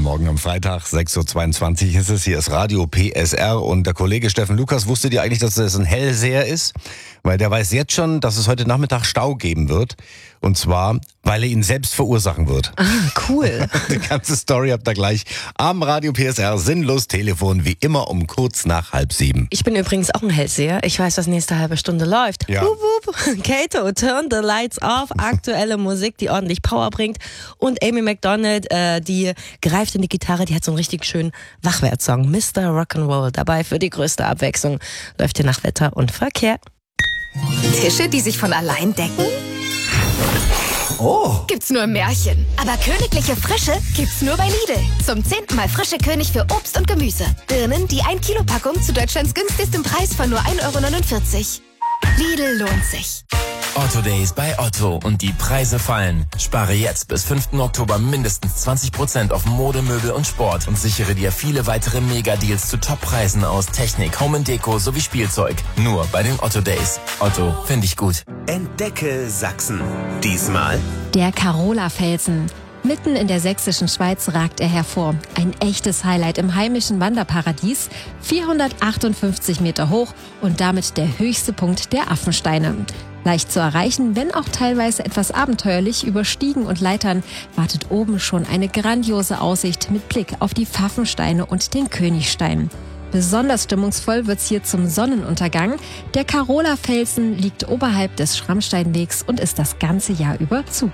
Guten Morgen am Freitag, 6.22 Uhr ist es. Hier ist Radio PSR und der Kollege Steffen Lukas, wusstet ihr eigentlich, dass das ein Hellseher ist? Weil der weiß jetzt schon, dass es heute Nachmittag Stau geben wird. Und zwar, weil er ihn selbst verursachen wird. Ah, cool. Die ganze Story habt ihr gleich am Radio PSR Sinnlos Telefon, wie immer um kurz nach 6:30. Ich bin übrigens auch ein Hellseher. Ich weiß, was nächste halbe Stunde läuft. Ja. Wup, wup. Kato, Turn the Lights Off. Aktuelle Musik, die ordentlich Power bringt. Und Amy Macdonald, die greift in die Gitarre, die hat so einen richtig schönen Wachwertsong. Mr. Rock'n'Roll. Dabei für die größte Abwechslung läuft hier nach Wetter und Verkehr. Tische, die sich von allein decken? Oh, Gibt's nur im Märchen. Aber königliche Frische gibt's nur bei Lidl. Zum 10. Mal frische König für Obst und Gemüse. Birnen, die 1 Kilo Packung zu Deutschlands günstigstem Preis von nur 1,49 €. Lidl lohnt sich. Otto Days bei Otto und die Preise fallen. Spare jetzt bis 5. Oktober mindestens 20% auf Mode, Möbel und Sport und sichere dir viele weitere Mega-Deals zu Top-Preisen aus Technik, Home & Deko sowie Spielzeug. Nur bei den Otto Days. Otto, finde ich gut. entdecke Sachsen. Diesmal Der Carola-Felsen. Mitten in der sächsischen Schweiz ragt er hervor. Ein echtes Highlight im heimischen Wanderparadies. 458 Meter hoch und damit der höchste Punkt der Affensteine. Leicht zu erreichen, wenn auch teilweise etwas abenteuerlich über Stiegen und Leitern, wartet oben schon eine grandiose Aussicht mit Blick auf die Pfaffensteine und den Königstein. Besonders stimmungsvoll wird's hier zum Sonnenuntergang. Der Carola-Felsen liegt oberhalb des Schrammsteinwegs und ist das ganze Jahr über zugänglich.